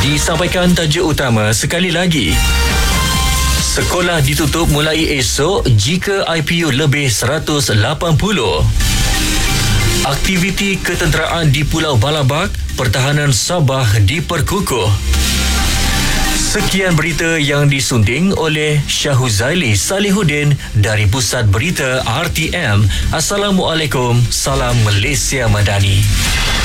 Disampaikan tajuk utama sekali lagi. Sekolah ditutup mulai esok jika IPU lebih 180. Aktiviti ketenteraan di Pulau Balabak, pertahanan Sabah diperkukuh. Sekian berita yang disunting oleh Syahuzaili Salihuddin dari Pusat Berita RTM. Assalamualaikum, salam Malaysia Madani.